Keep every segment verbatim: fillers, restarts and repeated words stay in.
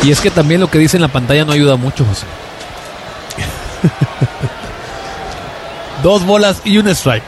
Y es que también lo que dice en la pantalla no ayuda mucho, José. Dos bolas y un strike.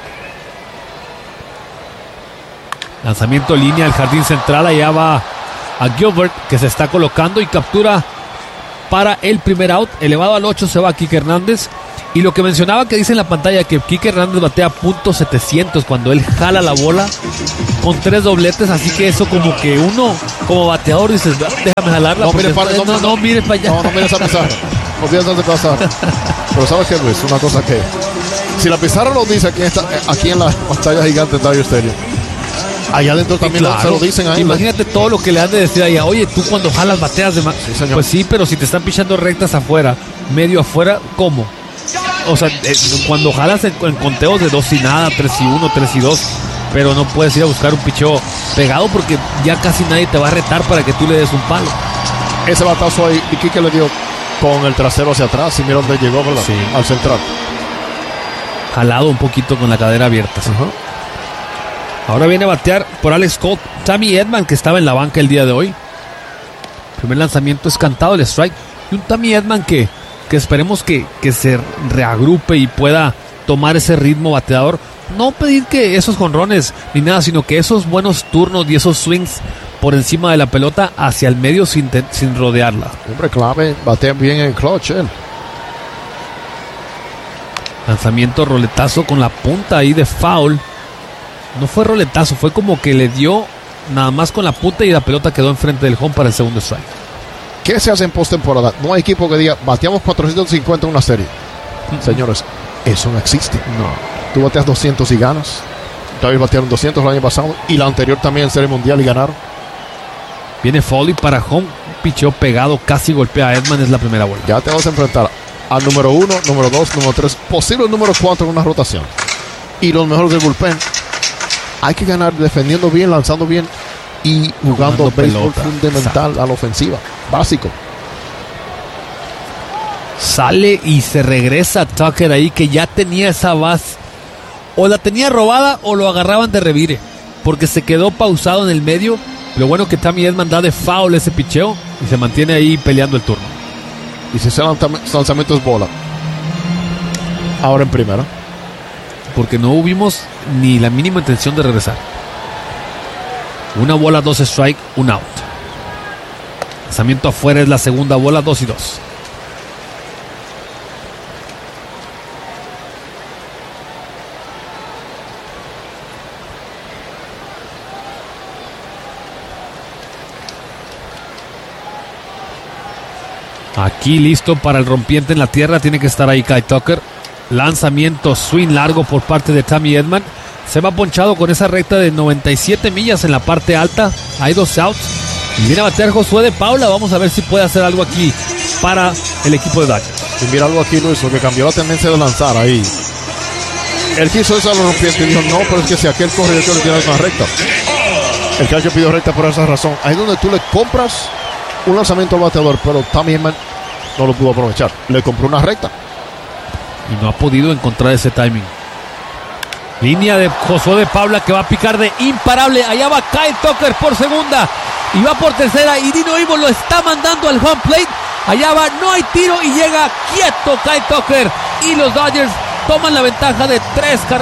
Lanzamiento línea al jardín central. Allá va a Gilbert, que se está colocando y captura para el primer out. Elevado al ocho se va Kike Hernández. Y lo que mencionaba que dice en la pantalla, que Kike Hernández batea punto setecientos cuando él jala la bola con tres dobletes. Así que eso como que uno como bateador dices, déjame jalarla. No mires para, no, no, no, no mires para allá. No, no mires a pizarra. No piensas dónde pasar. Pero ¿sabes qué, Luis? Una cosa que... Si la pizarra lo dice aquí, esta, aquí en la pantalla gigante de Dodger Stadium, allá adentro también claro, se lo dicen ahí. Imagínate todo lo que le han de decir allá. Oye, tú cuando jalas bateas de más. Sí, pues sí, pero si te están pichando rectas afuera, medio afuera, ¿cómo? O sea, eh, cuando jalas en, en conteos de dos y nada, tres y uno, tres y dos, pero no puedes ir a buscar un picheo pegado porque ya casi nadie te va a retar para que tú le des un palo. Ese batazo ahí, y Kike le dio con el trasero hacia atrás. Y mira dónde llegó, ¿verdad? Sí. Al central. Jalado un poquito con la cadera abierta. ¿Sí? Uh-huh. Ahora viene a batear por Alex Colt Tommy Edman, que estaba en la banca el día de hoy. Primer lanzamiento es cantado, el strike. Y un Tommy Edman que, que esperemos que, que se reagrupe y pueda tomar ese ritmo bateador. No pedir que esos jonrones ni nada, sino que esos buenos turnos y esos swings por encima de la pelota hacia el medio sin, te, sin rodearla. Hombre, clave, batea bien en el clutch él. Lanzamiento roletazo con la punta ahí de foul. No fue roletazo, fue como que le dio nada más con la punta y la pelota quedó enfrente del home para el segundo strike. ¿Qué se hace en postemporada? No hay equipo que diga, bateamos cuatrocientos cincuenta en una serie. Mm-hmm. Señores, eso no existe. No. Tú bateas doscientos y ganas. Todavía batearon doscientos el año pasado y la anterior también en Serie Mundial y ganaron. Viene Foley para home, picheo pegado, casi golpea a Edman, es la primera vuelta. Ya te vas a enfrentar al número uno, número dos, número tres, posible número cuatro en una rotación. Y los mejores del bullpen. Hay que ganar defendiendo bien, lanzando bien y jugando, jugando béisbol fundamental. Exacto. A la ofensiva. Básico. Sale y se regresa Tucker ahí, que ya tenía esa base. O la tenía robada o lo agarraban de revire, porque se quedó pausado en el medio. Lo bueno que Tommy Edman da de foul ese picheo y se mantiene ahí peleando el turno. Y si ese lanzamiento es bola, ahora en primera, porque no hubimos ni la mínima intención de regresar. Una bola, dos strike, un out. Lanzamiento afuera es la segunda bola, dos y dos. Aquí listo para el rompiente en la tierra. Tiene que estar ahí Kyle Tucker. Lanzamiento, swing largo por parte de Tommy Edman. Se va ponchado con esa recta de noventa y siete millas en la parte alta. Hay dos outs. Y viene a batear Josué de Paula. Vamos a ver si puede hacer algo aquí para el equipo de Dodgers. Y mira algo aquí, Luis, porque cambió la tendencia de lanzar ahí. Él quiso eso a los rompientes y dijo, no, pero es que si aquel corre, yo quiero tirar una recta. El catcher pidió recta por esa razón. Ahí es donde tú le compras un lanzamiento al bateador, pero Tommy Edman no lo pudo aprovechar. Le compró una recta y no ha podido encontrar ese timing. Línea de Josué de Paula, que va a picar de imparable. Allá va Kyle Tucker por segunda y va por tercera, y Dino Ivo lo está mandando al home plate. Allá va, no hay tiro y llega quieto Kyle Tucker, y los Dodgers toman la ventaja de tres carreras.